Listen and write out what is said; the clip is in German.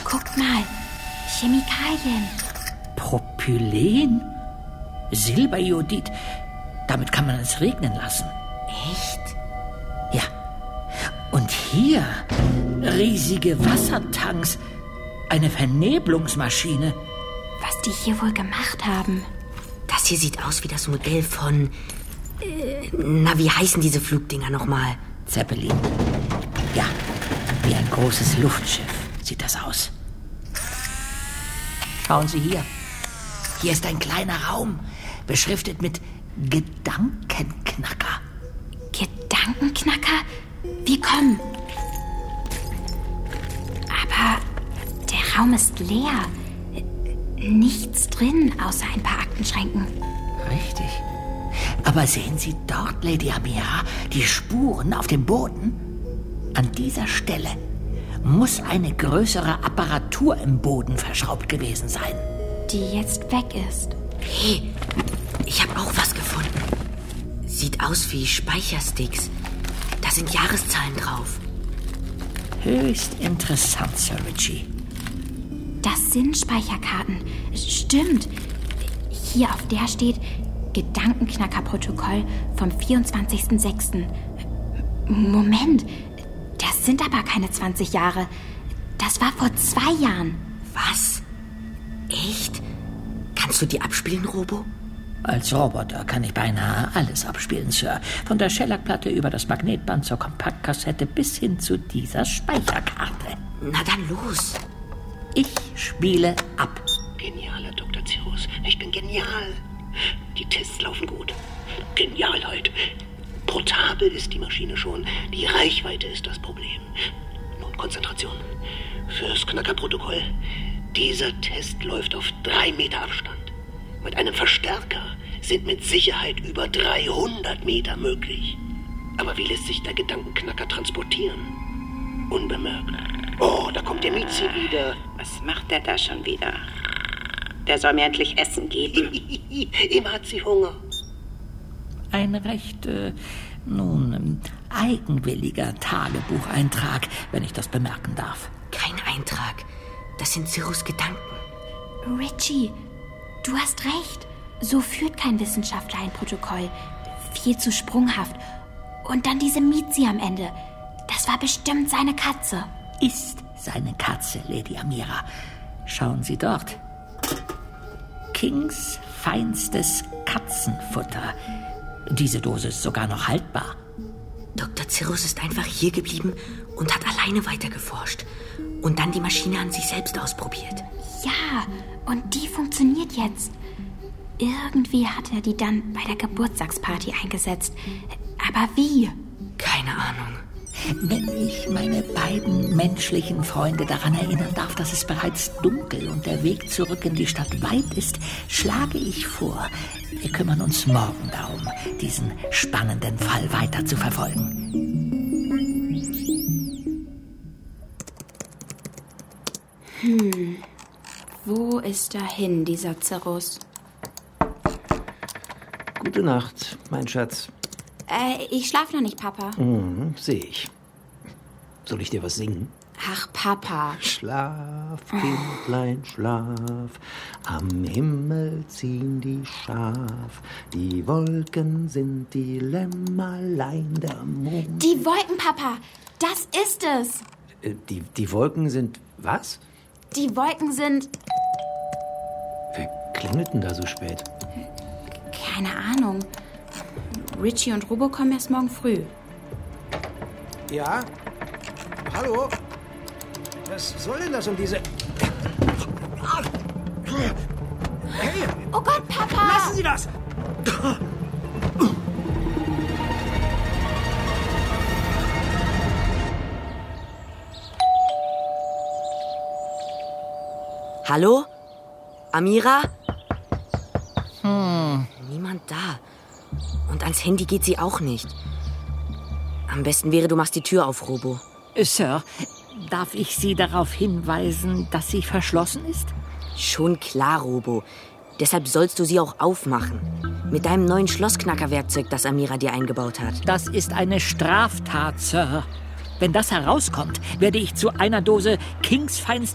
Guckt mal, Chemikalien. Propylen? Silberjodid? Damit kann man es regnen lassen. Echt? Ja. Und hier riesige Wassertanks. Eine Vernebelungsmaschine. Was die hier wohl gemacht haben. Das hier sieht aus wie das Modell von... wie heißen diese Flugdinger nochmal? Zeppelin. Ja, wie ein großes Luftschiff sieht das aus. Schauen Sie hier. Hier ist ein kleiner Raum, beschriftet mit Gedankenknacker. Gedankenknacker? Wir kommen. Aber der Raum ist leer. Nichts drin, außer ein paar Aktenschränken. Richtig. Aber sehen Sie dort, Lady Amira, die Spuren auf dem Boden? An dieser Stelle muss eine größere Apparatur im Boden verschraubt gewesen sein. Die jetzt weg ist. Hey, ich habe auch was gefunden. Sieht aus wie Speichersticks. Da sind Jahreszahlen drauf. Höchst interessant, Sir Ritchie. Das sind Speicherkarten. Stimmt. Hier auf der steht Gedankenknacker-Protokoll vom 24.06. Moment, das sind aber keine 20 Jahre. Das war vor 2 Jahren. Was? Echt? Kannst du die abspielen, Robo? Als Roboter kann ich beinahe alles abspielen, Sir. Von der Schellackplatte über das Magnetband zur Kompaktkassette bis hin zu dieser Speicherkarte. Na dann los. Ich spiele ab. Genialer Dr. Zirrus. Ich bin genial. Die Tests laufen gut. Genialheit. Portabel ist die Maschine schon. Die Reichweite ist das Problem. Nun Konzentration. Fürs Knackerprotokoll. Dieser Test läuft auf 3 Meter Abstand. Mit einem Verstärker sind mit Sicherheit über 300 Meter möglich. Aber wie lässt sich der Gedankenknacker transportieren? Unbemerkt. Oh, da kommt der Miezi wieder. Was macht der da schon wieder? Der soll mir endlich Essen geben. Immer hat sie Hunger. Ein recht, eigenwilliger Tagebucheintrag, wenn ich das bemerken darf. Kein Eintrag. Das sind Zirrus Gedanken. Ritchie, du hast recht. So führt kein Wissenschaftler ein Protokoll. Viel zu sprunghaft. Und dann diese Miezi am Ende. Das war bestimmt seine Katze. Ist seine Katze, Lady Amira. Schauen Sie dort. Kings feinstes Katzenfutter. Diese Dose ist sogar noch haltbar. Dr. Zirrus ist einfach hier geblieben und hat alleine weitergeforscht. Und dann die Maschine an sich selbst ausprobiert. Ja, und die funktioniert jetzt. Irgendwie hat er die dann bei der Geburtstagsparty eingesetzt. Aber wie? Keine Ahnung. Wenn ich meine beiden menschlichen Freunde daran erinnern darf, dass es bereits dunkel und der Weg zurück in die Stadt weit ist, schlage ich vor, wir kümmern uns morgen darum, diesen spannenden Fall weiter zu verfolgen. Wo ist er hin, dieser Zirrus? Gute Nacht, mein Schatz. Ich schlaf noch nicht, Papa. Sehe ich. Soll ich dir was singen? Ach, Papa. Schlaf, Kindlein, schlaf, am Himmel ziehen die Schaf, die Wolken sind die Lämmerlein, der Mond. Die Wolken, Papa, das ist es. Die Wolken sind was? Die Wolken sind... Wer klingelt denn da so spät? Keine Ahnung. Ritchie und Robo kommen erst morgen früh. Ja? Hallo? Was soll denn das um diese... Hey! Oh Gott, Papa! Lassen Sie das! Hallo? Amira? Niemand da. Und ans Handy geht sie auch nicht. Am besten wäre, du machst die Tür auf, Robo. Sir, darf ich Sie darauf hinweisen, dass sie verschlossen ist? Schon klar, Robo. Deshalb sollst du sie auch aufmachen. Mit deinem neuen Schlossknackerwerkzeug, das Amira dir eingebaut hat. Das ist eine Straftat, Sir. Wenn das herauskommt, werde ich zu einer Dose Kings feinstes